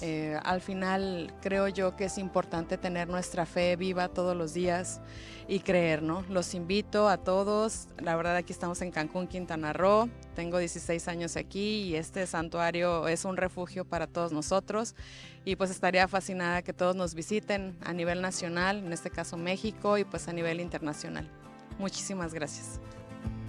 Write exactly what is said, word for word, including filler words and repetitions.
Eh, al final creo yo que es importante tener nuestra fe viva todos los días y creer, ¿no? Los invito a todos, la verdad aquí estamos en Cancún, Quintana Roo, tengo dieciséis años aquí y este santuario es un refugio para todos nosotros y pues estaría fascinada que todos nos visiten a nivel nacional, en este caso México y pues a nivel internacional. Muchísimas gracias.